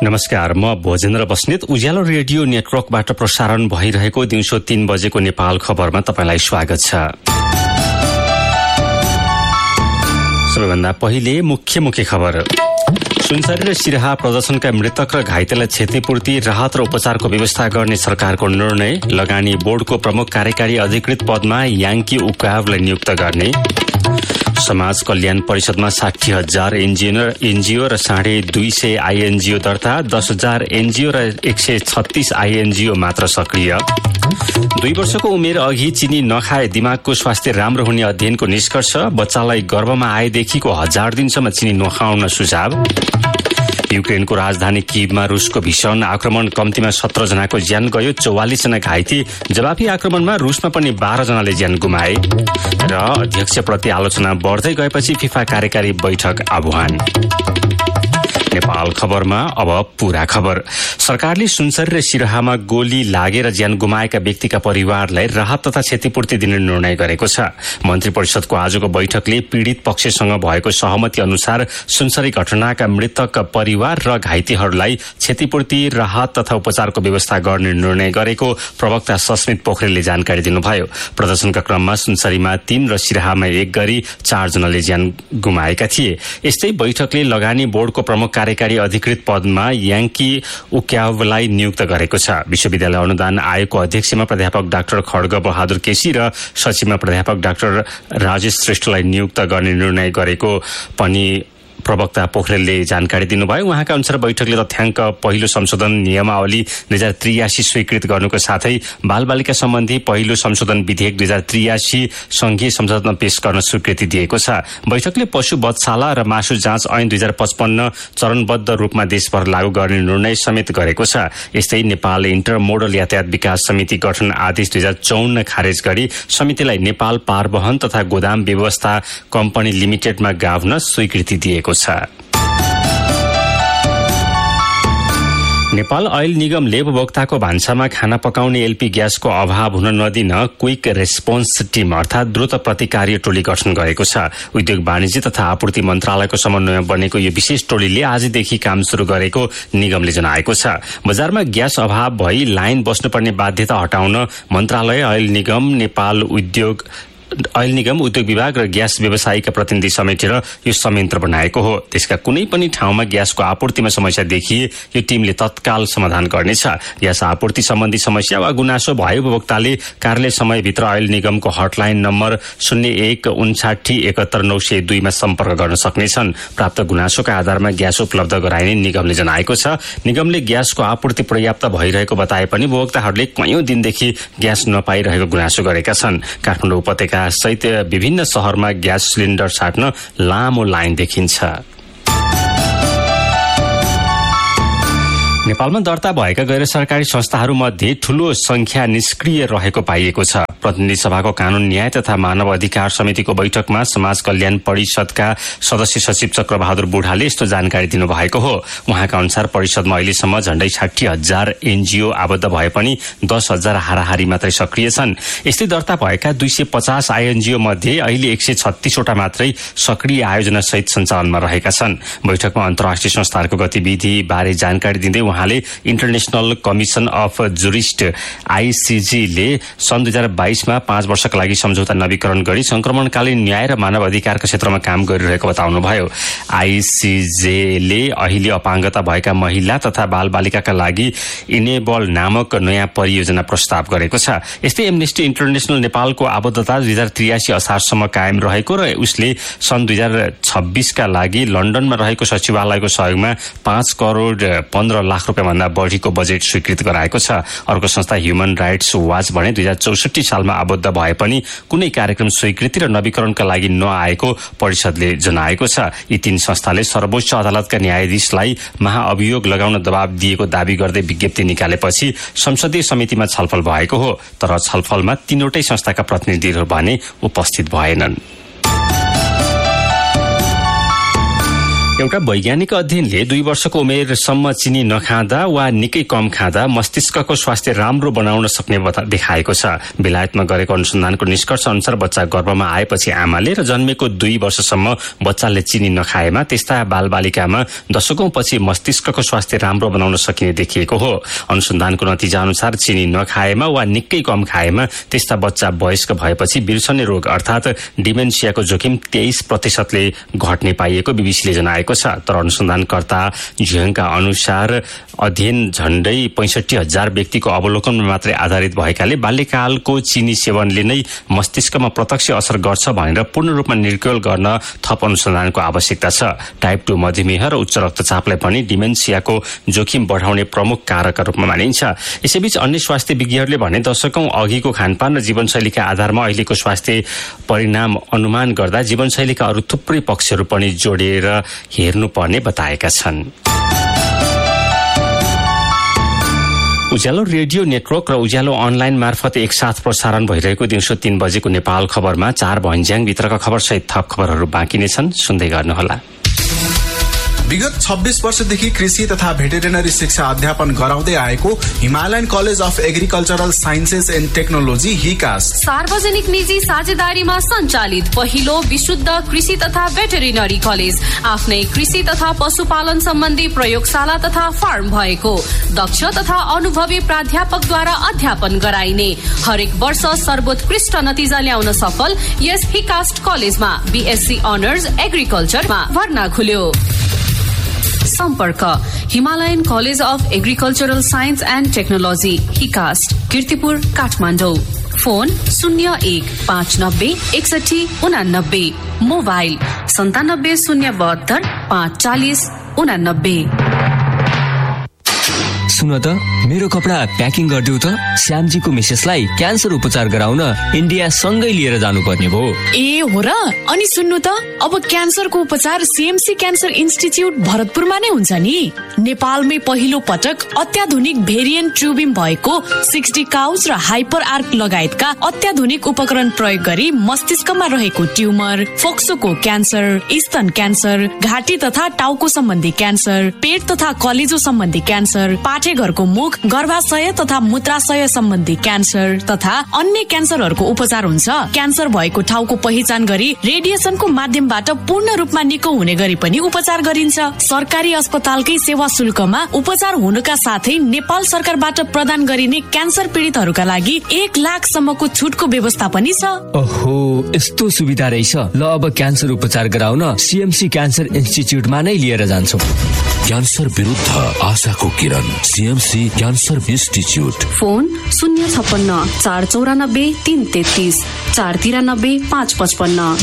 नमस्कार, म भोजेन्द्र बस्नेत। उज्यालो रेडियो नेटवर्कबाट प्रसारण भइरहेको दिउँसो 3 बजेको नेपाल खबरमा तपाईलाई स्वागत छ। सबैभन्दा पहिले मुख्य खबर। सुनसरी र सिराहा प्रदर्शनका मृतक र घाइतेलाई क्षतिपूर्ति, राहत र उपचारको व्यवस्था गर्ने सरकारको निर्णय। लगानी बोर्डको प्रमुख कार्यकारी अधिकृत पदमा याङ्की उकावलाई नियुक्त गर्ने। समाज कल्याण परिषदमा 60,000 एनजीओ र 250 आईएनजीओ दर्ता, 10,000 एनजीओ र 136 आईएनजीओ मात्र सक्रिय। 2 वर्षको उमेर अघि चिनी नखाए दिमागको स्वास्थ्य राम्रो हुने अध्ययनको निष्कर्ष। बच्चालाई गर्भमा आएदेखिको 1000 दिनसम्म चिनी नखाउन सुझाव। युक्रेनको राजधानी कीवमा रुसको भीषण आक्रमण, कम्तीमा 17 जनाको ज्यान गयो, 44 जना घाइते। जवाफी आक्रमणमा रुसमा पनि 12 जनाले ज्यान गुमाए। र अध्यक्षप्रति आलोचना बढ्दै गएपछि फिफा कार्यकारी बैठक आह्वान। नेपाल खबरमा अब पूरा खबर। सरकारले सुनसरी र सिराहामा गोली लागेर ज्यान गुमाएका व्यक्तिका परिवारलाई राहत तथा क्षतिपूर्ति दिने निर्णय गरेको छ। मन्त्री परिषदको आजको बैठकले पीड़ित पक्षसँग भएको सहमति अनुसार सुनसरी घटनाका मृतक परिवार र घाइतेहरूलाई क्षतिपूर्ति, राहत तथा उपचारको व्यवस्था गर्ने निर्णय गरेको प्रवक्ता सस्मित पोखरेलले जानकारी दिनुभयो। प्रदर्शनका क्रममा सुनसरीमा 3 र सिराहामा 1 गरी 4 जनाले ज्यान गुमाएका थिए। यस्तै बैठकले लगानी बोर्डको प्रमुख कार्यकारी अधिकृत पदमा याङ्की उक्यावलाई नियुक्त गरेको छ। विश्वविद्यालय अनुदान आयोगको अध्यक्षमा प्राध्यापक डाक्टर खड्ग बहादुर केसी र सचिवमा प्राध्यापक डाक्टर राजेश श्रेष्ठलाई नियुक्त गर्ने निर्णय गरेको पनि प्रवक्ता पोखरेलले जानकारी दिनुभयो। उहाँका अनुसार बैठकले तथ्याङ्क पहिलो संशोधन नियमावली 2083 स्वीकृत गर्नुको साथै बालबालिका सम्बन्धी पहिलो संशोधन विधेयक 2083 संघीय संसदमा पेश गर्न स्वीकृति दिएको छ। बैठकले पशु वधशाला र मासु जाँच ऐन 2055 चरणबद्ध रूपमा देशभर लागू गर्ने निर्णय समेत गरेको छ। यस्तै नेपाल इन्टरमोडल यातायात विकास समिति गठन आदेश 2054 खारेज गरी समितिलाई नेपाल पारवहन तथा गोदाम व्यवस्था कम्पनी लिमिटेडमा गाभ्न स्वीकृति दिएको छ। नेपाल अयल निगमले उपभोक्ताको भान्सामा खाना पकाउने एलपी ग्यासको अभाव हुन नदिन क्विक रेस्पोन्स टिम अर्थात द्रुत प्रतिकार्य टोली गठन गरेको छ। उद्योग वाणिज्य तथा आपूर्ति मन्त्रालयको समन्वयमा बनेको यो विशेष टोलीले आजदेखि काम शुरू गरेको निगमले जनाएको छ। बजारमा ग्यास अभाव भई लाइन बस्नुपर्ने बाध्यता हटाउन मन्त्रालय, अयल निगम, उद्योग विभाग र ग्यास व्यवसायीका प्रतिनिधि समेटेर यो संयन्त्र बनाएको हो। त्यसका कुनै पनि ठाउँमा ग्यासको आपूर्तिमा समस्या देखिए यो टिमले तत्काल समाधान गर्नेछ। ग्यास आपूर्ति सम्बन्धी समस्या वा गुनासो भए उपभोक्ताले कार्यालय समयभित्र अयल निगमको हटलाइन नम्बर 0159717902 मा सम्पर्क गर्न सक्नेछन्। प्राप्त गुनासोका आधारमा ग्यास उपलब्ध गराइने निगमले जनाएको छ। निगमले ग्यासको आपूर्ति पर्याप्त भइरहेको बताए पनि उपभोक्ताहरूले कयौं दिनदेखि ग्यास नपाइरहेको गुनासो गरेका छन्। काठमाडौँ उपत्यका सहित विभिन्न शहरमा ग्यास सिलिन्डर साट्न लामो लाइन देखिन्छ। नेपालमा दर्ता भएका गैर सरकारी संस्थाहरूमध्ये ठूलो संख्या निष्क्रिय रहेको पाइएको छ। प्रतिनिधि सभाको कानून न्याय तथा मानव अधिकार समितिको बैठकमा समाज कल्याण परिषदका सदस्य सचिव चक्रबहादुर बुढाले यस्तो जानकारी दिनुभएको हो। उहाँका अनुसार परिषदमा अहिलेसम्म झण्डै 60,000 एनजीओ आबद्ध भए पनि 10,000 हाराहारी मात्रै सक्रिय छन्। यस्तै दर्ता भएका 250 आईएनजीओ मध्ये अहिले 136 वटा मात्रै सक्रिय आयोजना सहित सञ्चालनमा रहेका छन्। बैठकमा अन्तर्राष्ट्रिय संस्थाहरूको गतिविधि बारे जानकारी दिँदै उहाँले international commission of jurist ICG ले सन् 2022 मा 5 वर्षका लागि सम्झौता नवीकरण गरी संक्रमणकालीन न्याय र मानव अधिकारका क्षेत्रमा काम गरिरहेको बताउनुभयो। आईसीजेले अहिले अपाङ्गता भएका महिला तथा बालबालिकाका लागि इनेबल नामक नयाँ परियोजना प्रस्ताव गरेको छ। यस्तै एमनेस्टी इन्टरनेशनल नेपालको आबद्धता 2083 असारसम्म कायम रहेको र उसले सन् 2026 का लागि लन्डनमा रहेको सचिवालयको सहयोगमा 5 करोड 15 लाख रुपियाँ भन्दा बढीको बजेट स्वीकृत गराएको छ। अर्को संस्था ह्युमन राइट्स वाच भने 2064 सालमा आबद्ध भए पनि कुनै कार्यक्रम स्वीकृति र नवीकरणका लागि नआएको परिषदले जनाएको छ। यी 3 संस्थाले सर्वोच्च अदालतका न्यायाधीशलाई महाअभियोग लगाउन दबाब दिएको दावी गर्दै विज्ञप्ति निकालेपछि संसदीय समितिमा छलफल भएको हो। तर छलफलमा 3वटै संस्थाका प्रतिनिधिहरू भने उपस्थित भएनन्। एउटा वैज्ञानिक अध्ययनले 2 वर्षको उमेरसम्म चिनी नखाँदा वा निकै कम खाँदा मस्तिष्कको स्वास्थ्य राम्रो बनाउन सक्ने देखाएको छ। बेलायतमा गरेको अनुसन्धानको निष्कर्ष अनुसार बच्चा गर्भमा आएपछि आमाले र जन्मेको 2 वर्षसम्म बच्चाले चिनी नखाएमा त्यस्ता बालबालिकामा दशकौंपछि मस्तिष्कको स्वास्थ्य राम्रो बनाउन सकिने देखिएको हो। अनुसन्धानको नतिजा अनुसार चिनी नखाएमा वा निकै कम खाएमा त्यस्ता बच्चा वयस्क भएपछि बिर्सने रोग अर्थात डिमेन्सियाको जोखिम 23%ले घट्ने पाइएको बीबीसीले जनाएको छ। तर अनुसन्धानकर्ता झ्याङका अनुसार अध्ययन झण्डै 65,000 व्यक्तिको अवलोकनमा मात्रै आधारित भएकाले बाल्यकालको चिनी सेवनले नै मस्तिष्कमा प्रत्यक्ष असर गर्छ भनेर पूर्ण रूपमा निर्क्युल गर्न थप अनुसन्धानको आवश्यकता छ। टाइप 2 मधुमेह र उच्च रक्तचापलाई पनि डिमेन्सियाको जोखिम बढाउने प्रमुख कारकका रूपमा मानिन्छ। यसैबीच अन्य स्वास्थ्य विज्ञहरूले भने दशकौं अघिको खानपान र जीवनशैलीका आधारमा अहिलेको स्वास्थ्य परिणाम अनुमान गर्दा जीवनशैलीका अरू थुप्रै पक्षहरू पनि जोडेर हेर्नुपर्ने बताएका छन्। उज्यालो रेडियो नेटवर्क र उज्यालो अनलाइन मार्फत एकसाथ प्रसारण भइरहेको दिउँसो 3 बजेको नेपाल खबरमा 4 भन्ज्याङ भित्रका खबरसहित थप खबरहरू बाँकी नै छन्, सुन्दै गर्नुहोला। विगत 26 वर्षदेखि कृषि तथा भेटेरिनरी शिक्षा अध्यापन गराउँदै आएको Himalayan college of agricultural sciences and technology हिकास सार्वजनिक निजी साझेदारीमा सञ्चालित पहिलो विशुद्ध कृषि तथा भेटेरिनरी कलेज, आफ्नै कृषि तथा पशुपालन सम्बन्धी प्रयोगशाला तथा फार्म भएको, दक्ष तथा अनुभवी प्राध्यापकद्वारा अध्यापन गराइने, हरेक वर्ष सर्वोत्कृष्ट नतिजा ल्याउन सफल यस हिकास्ट कलेजमा बीएससी अनर्स एग्रिकल्चरमा भर्ना खुल्यो। सम्पर्क Himalayan college of agricultural science and technology हिकास्ट, Kirtipur, Kathmandu. Phone 01-590-6189, mobile 97-072-540-89। सुन त, मेरो कपडा प्याकिङ गरिदेऊ त। श्यामजीको मिसेसलाई क्यान्सर उपचार गराउन इन्डिया सँगै लिएर जानुपर्ने भयो। ए हो र? अनि सुन्नु त, अब क्यान्सरको उपचार सीएमसी क्यान्सर इन्स्टिच्युट भरतपुरमा नै हुन्छ नि। नेपालमै पहिलो पटक अत्याधुनिक भेरिएन्ट ट्युबिम भएको 60 काउज र हाइपर आर्क लगायतका अत्याधुनिक उपकरण प्रयोग गरी मस्तिष्कमा रहेको ट्युमर, फोक्सोको क्यान्सर, स्तन क्यान्सर, घाँटी तथा टाउको सम्बन्धी क्यान्सर, पेट तथा कलेजो सम्बन्धी क्यान्सर, पाठेघरको मुख, गर्भाशय तथा मूत्राशय सम्बन्धी क्यान्सर तथा अन्य क्यान्सरहरूको उपचार हुन्छ। क्यान्सर भएको ठाउँको पहिचान गरी रेडिएसनको माध्यमबाट पूर्ण रूपमा निको हुने गरी पनि उपचार गरिन्छ। सरकारी अस्पतालकै सेवा शुल्कमा उपचार हुनुका साथै नेपाल सरकारबाट प्रदान गरिने क्यान्सर पीडितहरूका लागि 1 लाखसम्मको छुटको व्यवस्था पनि छ। ओहो, यस्तो सुविधा रहेछ। ल, अब क्यान्सर उपचार गराउन सीएमसी क्यान्सर इन्स्टिच्युटमा नै लिएर जान्छौँ। क्यान्सर विरुद्ध आशाको किरण, सीएमसी क्यान्सर इन्स्टिच्युट। फोन 056-494-333, 493-555।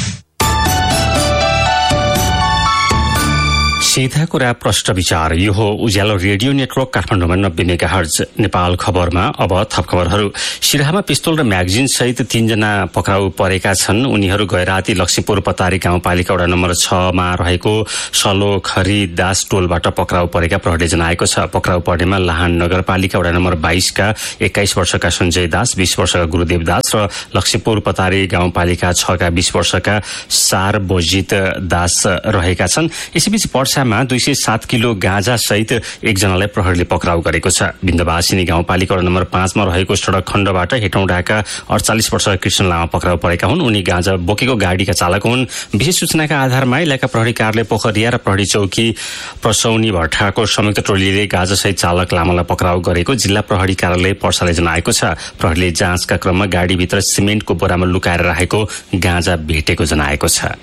सीधा कुरा प्रष्ट विचार। यो हो उज्यालो रेडियो नेटवर्क काठमाडौँमा 90 मेगाहर्ज। नेपाल खबरमा अब थप खबरहरू। सिराहामा पिस्तोल र म्यागजिन सहित 3 जना पक्राउ परेका छन्। उनीहरू गैराती लक्ष्मीपुर पतारी गाउँपालिका वडा नम्बर 6 मा रहेको सलोखरी दास टोलबाट पक्राउ परेका प्रहरीले जनाएको छ। पक्राउ पर्नेमा लाहान नगरपालिका वडा नम्बर 22 का 21 वर्षका सञ्जय दास, 20 वर्षका गुरुदेव दास र लक्ष्मीपुर पतारी गाउँपालिका 6 का 20 वर्षका सारबोजित दास रहेका छन्। यसैबीच पर्सामा 207 किलो गाँजा सहित एकजनालाई प्रहरीले पक्राउ गरेको छ। बिन्दवासिनी गाउँपालिका वडा नम्बर 5 मा रहेको सड़क खण्डबाट हेटौँडाका 48 वर्षका कृष्ण लामा पक्राउ परेका हुन्। उनी गाँजा बोकेको गाडीका चालक हुन्। विशेष सूचनाका आधारमा इलाका प्रहरी कार्यालय पोखरिया र प्रहरी चौकी प्रसौनी भट्टाको संयुक्त टोलीले गाँजा सहित चालक लामालाई पक्राउ गरेको जिल्ला प्रहरी कार्यालय पर्साले जनाएको छ। प्रहरीले जाँचका क्रममा गाडीभित्र सिमेन्टको बोरामा लुकाएर राखेको गाँजा भेटेको जनाएको छ।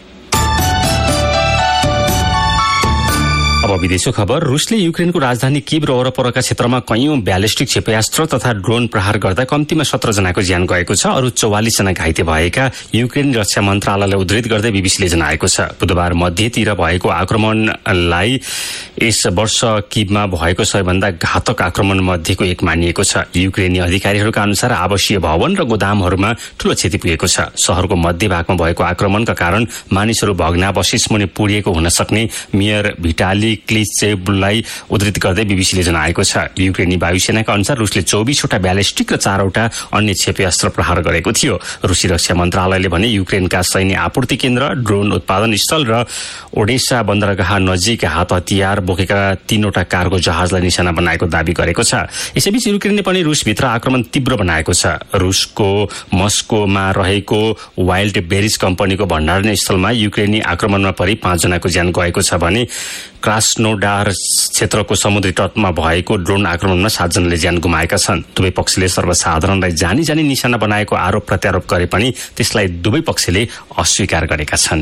अब विदेशको खबर। रुसले युक्रेनको राजधानी कीव र वरपरका क्षेत्रमा कैयौं ब्यालिस्टिक क्षेपयास्त्र तथा ड्रोन प्रहार गर्दा कम्तीमा 17 जनाको ज्यान गएको छ। अरू 44 जना घाइते भएका युक्रेनी रक्षा मन्त्रालयलाई उद्धृत गर्दै बीबीसीले जनाएको छ। बुधबार मध्यतिर भएको आक्रमणलाई यस वर्ष किभमा भएको सबैभन्दा घातक आक्रमण मध्येको एक मानिएको छ। युक्रेनी अधिकारीहरूका अनुसार आवासीय भवन र गोदामहरूमा ठूलो क्षति पुगेको छ। शहरको मध्यभागमा भएको आक्रमणका कारण मानिसहरू भग्नावशेष मुनि पुरिएको हुन सक्ने मेयर भिटाली क्लिचेवलाई उद्धृत गर्दै बीबीसीले जनाएको छ। युक्रेनी वायुसेनाका अनुसार रुसले 24 वटा ब्यालिस्टिक र 4 वटा अन्य क्षेपणास्त्र प्रहार गरेको थियो। रुसी रक्षा मन्त्रालयले भने युक्रेनका सैन्य आपूर्ति केन्द्र, ड्रोन उत्पादन स्थल र ओडेसा बन्दरगाह नजिक हात हतियार बोकेका 3 वटा कार्गो जहाजलाई निशाना बनाएको दावी गरेको छ। यसैबीच युक्रेनले पनि रुसभित्र आक्रमण तीव्र बनाएको छ। रुसको मस्कोमा रहेको वाइल्ड बेरिज कम्पनीको भण्डारण स्थलमा युक्रेनी आक्रमणमा परि 5 जनाको ज्यान गएको छ भने क्रास्नोडार क्षेत्रको समुद्री तटमा भएको ड्रोन आक्रमणमा 7 जनाले ज्यान गुमाएका छन्। दुवै पक्षले सर्वसाधारणलाई जानी जानी निशाना बनाएको आरोप प्रत्यारोप गरे पनि त्यसलाई दुवै पक्षले अस्वीकार गरेका छन्।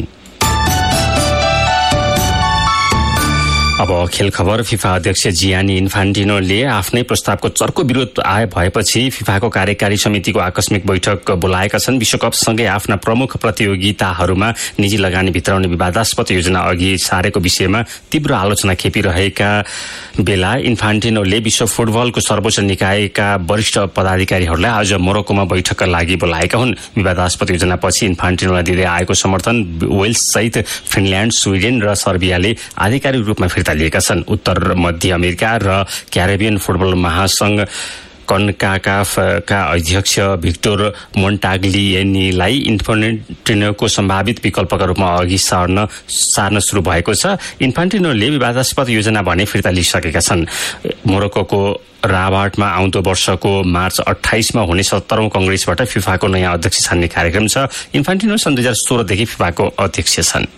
अब खेल खबर। फिफा अध्यक्ष जियानी इन्फान्टिनोले आफ्नै प्रस्तावको चर्को विरोध भएपछि फिफाको कार्यकारी समितिको आकस्मिक बैठक बोलाएका छन्। विश्वकपसँगै आफ्ना प्रमुख प्रतियोगिताहरूमा निजी लगानी भित्राउने विवादास्पद योजना अघि सारेको विषयमा तीव्र आलोचना खेपिरहेका बेला इन्फान्टिनोले विश्व फुटबलको सर्वोच्च निकायका वरिष्ठ पदाधिकारीहरूलाई आज मोरक्कोमा बैठकका लागि बोलाएका हुन्। विवादास्पद योजनापछि इन्फान्टिनोलाई दिँदै आएको समर्थन वेल्स सहित फिनल्याण्ड, स्विडेन र सर्बियाले आधिकारिक रूपमा फिर्ता लिएका छन्। उत्तर मध्य अमेरिका र क्यारेबियन फुटबल महासंघ कन्काकाफका अध्यक्ष भिक्टोर मोन्टाग्लिएनीलाई इन्फान्टिनोको सम्भावित विकल्पका रूपमा अघि सार्न शुरू भएको छ। इन्फान्टिनोले विवादास्पद योजना भने फिर्ता लिइसकेका छन्। मोरक्कोको राबाटमा आउँदो वर्षको मार्च 28 मा हुने 70औं कंग्रेसबाट फिफाको नयाँ अध्यक्ष छान्ने कार्यक्रम छ। इन्फान्टिनो सन् 2016 देखि फिफाको अध्यक्ष छन्।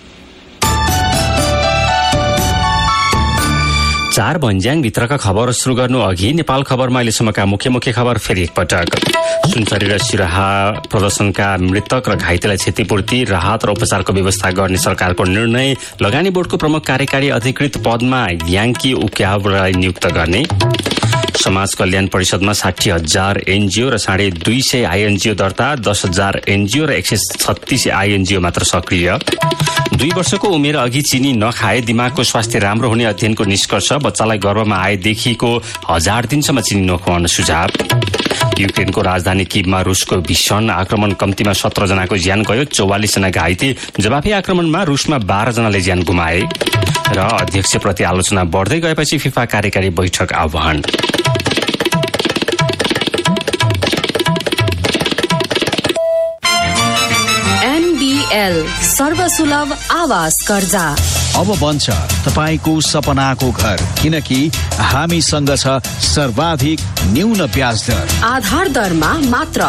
4 भन्ज्याङ भित्रका खबर सुरु गर्नु अघि नेपाल खबरमा अहिलेसम्मका मुख्य खबर फेरि एकपटक। सुनसरी र सिराहा प्रदर्शनका मृतक र घाइतेलाई क्षतिपूर्ति, राहत र उपचारको व्यवस्था गर्ने सरकारको निर्णय, लगानी बोर्डको प्रमुख कार्यकारी अधिकृत पदमा याङ्की उक्यावलाई नियुक्त गर्ने, समाज कल्याण परिषदमा 60,000 एनजीओ र 250 आईएनजीओ दर्ता, 10,000 एनजीओ र 136 आईएनजीओ मात्र सक्रिय, 2 वर्षको उमेर अघि चिनी नखाए दिमागको स्वास्थ्य राम्रो हुने अध्ययनको निष्कर्ष, बच्चालाई गर्भमा आएदेखिको 1000 दिनसम्म चिनी नखुवाउन सुझाव, युक्रेनको राजधानी किभमा रुसको भीषण आक्रमण, कम्तीमा 17 जनाको ज्यान गयो, 44 जना घाइते, जवाफी आक्रमणमा रुसमा 12 जनाले ज्यान गुमाए र अध्यक्षप्रति आलोचना बढ्दै गएपछि फिफा कार्यकारी बैठक आह्वान। सर्वसुलभ आवास कर्जा अब बन्छ तपाईको सपनाको घर, किनकि हामीसँग छ सर्वाधिक न्यून ब्याज दर। आधार दरमा मात्र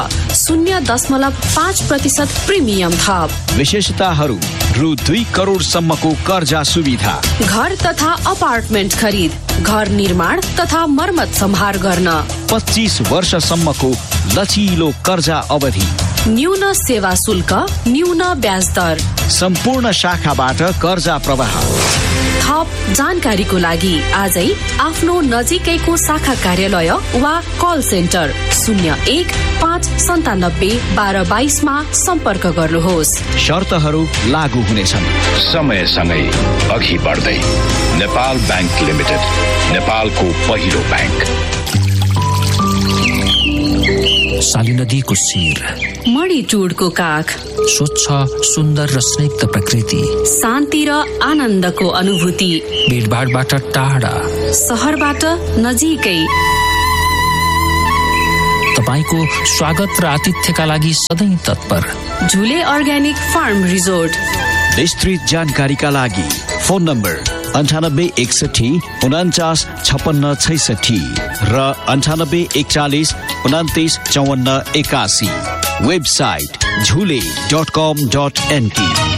0.5% प्रिमियम थप। विशेषताहरू रु 2 करोड सम्मको कर्जा सुविधा, घर तथा अपार्टमेन्ट खरिद, घर निर्माण तथा मर्मत सम्हार गर्न, 25 वर्षसम्मको लचिलो कर्जा अवधि, न्यून सेवा शुल्क, न्यून ब्याज दर, सम्पूर्ण शाखाबाट कर्जा प्रवाह। थप जानकारीको लागि आजै आफ्नो नजिकैको शाखा कार्यालय वा कल सेन्टर 01-597-1222 मा सम्पर्क गर्नुहोस्। शर्तहरू लागू हुनेछन्। समयसँगै अघि बढ्दै नेपाल बैंक लिमिटेड, नेपालको पहिलो बैंक। साली नदीको शिर, मणिचुडको काख, स्वच्छ सुन्दर र स्निग्ध प्रकृति, शान्ति र आनन्दको अनुभूति, भिडभाडबाट टाढा, सहरबाट नजिकै, तपाईको स्वागत र आतिथ्यका लागि सधैँ तत्पर। झुले अर्ग्यानिक फार्म रिजोर्ट। विस्तृत जानकारीका लागि फोन नम्बर 9861495666 र 9841295481। वेबसाइट झुले.com.np।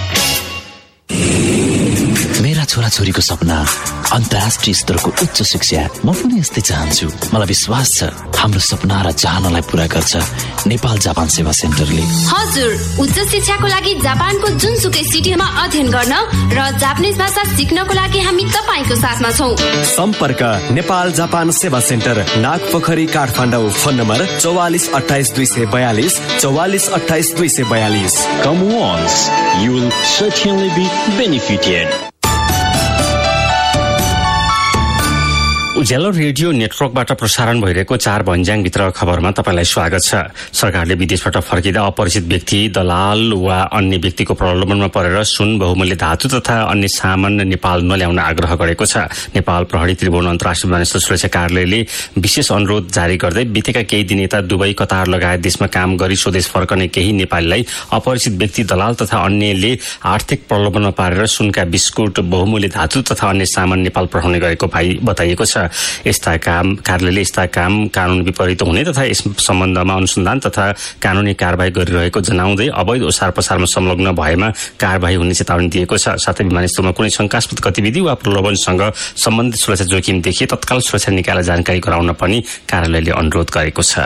मेरा छोराछोरीको सपना अन्तर्राष्ट्रिय स्तरको उच्च शिक्षा। म पनि यस्तै चाहन्छु। मलाई विश्वास छ हाम्रो सपना र चाहनालाई पूरा गर्छ नेपाल जापान सेवा सेन्टरले। हजुर, उच्च शिक्षाको लागि जापानको जुनसुकै सिटीमा अध्ययन गर्न र जापानिज भाषा सिक्नको लागि हामी तपाईको साथमा छौं। सम्पर्क नेपाल जापान सेवा centre, Nagpokhari, Kathmandu. Phone number 4428 242 4428 242। Come once, you will certainly be benefited. Ujyaalo radio नेटवर्कबाट प्रसारण भइरहेको 4 भन्ज्याङभित्र खबरमा तपाईलाई स्वागत छ। सरकारले विदेशबाट फर्किँदा अपरिचित व्यक्ति, दलाल वा अन्य व्यक्तिको प्रलोभनमा परेर सुन, बहुमूल्य धातु तथा अन्य सामान नेपाल नल्याउन आग्रह गरेको छ। नेपाल प्रहरी त्रिभुवन अन्तर्राष्ट्रिय विमानस्थल सुरक्षा कार्यालयले विशेष अनुरोध जारी गर्दै बितेका केही दिन यता दुबई, कतार लगायत देशमा काम गरी स्वदेश फर्कने केही नेपालीलाई अपरिचित व्यक्ति, दलाल तथा अन्यले आर्थिक प्रलोभनमा पारेर सुनका बिस्कुट, बहुमूल्य धातु तथा अन्य सामान नेपाल पठाउने गरेको बताइएको छ। कार्यालयले यस्ता काम कानून विपरीत हुने तथा यस सम्बन्धमा अनुसन्धान तथा कानूनी कारबाही गरिरहेको जनाउँदै अवैध ओसार पसारमा संलग्न भएमा कारबाही हुने चेतावनी दिएको छ। साथै विमानस्थलमा कुनै शंकास्पद गतिविधि वा प्रलोभनसँग सम्बन्धित सुरक्षा जोखिम देखिए तत्काल सुरक्षा निकायलाई जानकारी गराउन पनि कार्यालयले अनुरोध गरेको छ।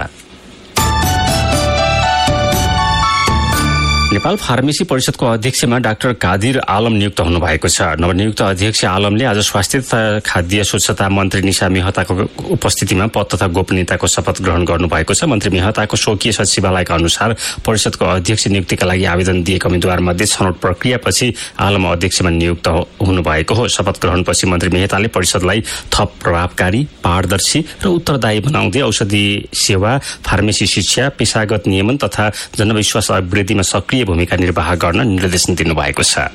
नेपाल फार्मेसी परिषदको अध्यक्षमा डाक्टर कादिर आलम नियुक्त हुनुभएको छ। नवनियुक्त अध्यक्ष आलमले आज स्वास्थ्य तथा खाद्य स्वच्छता मन्त्री निशा मेहताको उपस्थितिमा पद तथा गोपनीयताको शपथ ग्रहण गर्नुभएको छ। मन्त्री मेहताको स्वकीय सचिवालयका अनुसार परिषदको अध्यक्ष नियुक्तिका लागि आवेदन दिएका उम्मेद्वारमध्ये छनौट प्रक्रियापछि आलम अध्यक्षमा नियुक्त हुनुभएको हो। शपथ ग्रहणपछि मन्त्री मेहताले परिषदलाई थप प्रभावकारी, पारदर्शी र उत्तरदायी बनाउँदै औषधि सेवा, फार्मेसी शिक्षा, पेशागत नियमन तथा जनविश्वास अभिवृद्धिमा सक्रिय भूमिका निर्वाह गर्न निर्देशन दिनुभएको छ।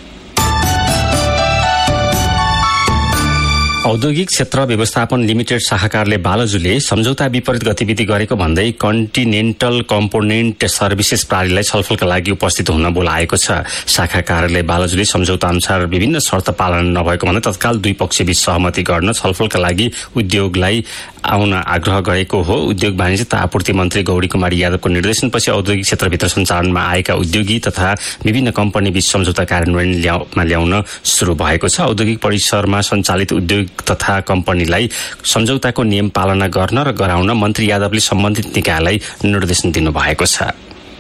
औद्योगिक क्षेत्र व्यवस्थापन लिमिटेड शाखा कार्यालय बालजुले सम्झौता विपरीत गतिविधि गरेको भन्दै कन्टिनेन्टल कम्पोनेन्ट सर्भिसेस प्रणालीलाई छलफलका लागि उपस्थित हुन बोलाएको छ। शाखा कार्यालय बालजुले सम्झौता अनुसार विभिन्न शर्त पालन नभएको भन्दै तत्काल दुई पक्षबीच सहमति गर्न छलफलका लागि उद्योगलाई आउन आग्रह गरेको हो। उद्योग वाणिज्य तथा आपूर्ति मन्त्री गौरी कुमारी यादवको निर्देशनपछि औद्योगिक क्षेत्रभित्र सञ्चालनमा आएका उद्योगी तथा विभिन्न कम्पनी बीच सम्झौता कार्यान्वयनमा ल्याउन शुरू भएको छ। औद्योगिक परिसरमा सञ्चालित उद्योग तथा कम्पनीलाई सम्झौताको नियम पालना गर्न र गराउन मन्त्री यादवले सम्बन्धित निकायलाई निर्देशन दिनुभएको छ।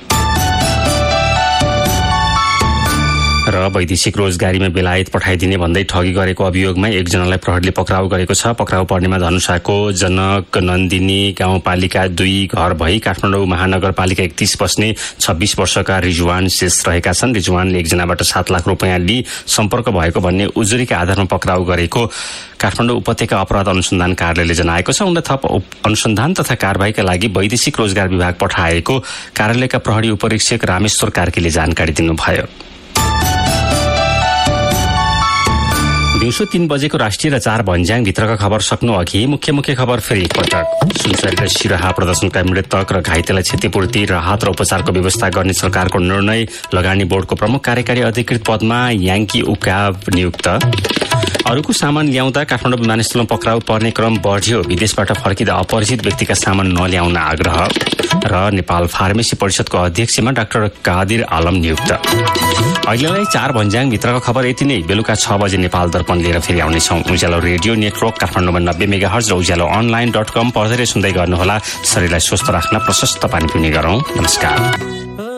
र वैदेशिक रोजगारीमा बेलायत पठाइदिने भन्दै ठगी गरेको अभियोगमा एकजनालाई प्रहरीले पक्राउ गरेको छ। पक्राउ पर्नेमा धनुषाको जनक नन्दिनी गाउँपालिका 2 घर भई काठमाडौँ महानगरपालिका 31 बस्ने 26 वर्षका रिजवान शेष रहेका छन्। रिजवानले एकजनाबाट 7 लाख रुपियाँ लिई सम्पर्क भएको भन्ने उजुरीका आधारमा पक्राउ गरेको काठमाडौँ उपत्यका अपराध अनुसन्धान कार्यालयले जनाएको छ। उनलाई थप अनुसन्धान तथा कारबाहीका लागि वैदेशिक रोजगार विभाग पठाएको कार्यालयका प्रहरी उपरीक्षक रामेश्वर कार्कीले जानकारी दिनुभयो। दिउँसो 3 बजेको राष्ट्रिय र 4 भन्ज्याङ भित्रका खबर सक्नु अघि मुख्य खबर फेरि एकपटक। सुनसरी र सिराहा प्रदर्शनका मृतक र घाइतेलाई क्षतिपूर्ति, राहत र उपचारको व्यवस्था गर्ने सरकारको निर्णय। लगानी बोर्डको प्रमुख कार्यकारी अधिकृत पदमा याङ्की उकाब नियुक्त। अरूको सामान ल्याउँदा काठमाडौँ विमानस्थलमा पक्राउ पर्ने क्रम बढ्यो। विदेशबाट फर्किँदा अपरिचित व्यक्तिका सामान नल्याउन आग्रह। र नेपाल फार्मेसी परिषदको अध्यक्षमा डाक्टर कादिर आलम नियुक्त। अहिलेलाई 4 भन्ज्याङ भित्रको खबर यति नै। बेलुका 6 बजे नेपाल दर्पण लिएर फेरि आउनेछौँ। उज्यालो रेडियो नेटवर्क काठमाडौँमा 90 मेगाहर्ज र उज्यालो अनलाइन.com पढ्दै सुन्दै गर्नुहोला। शरीरलाई स्वस्थ राख्न प्रशस्त पानी पिउने गरौँ। नमस्कार।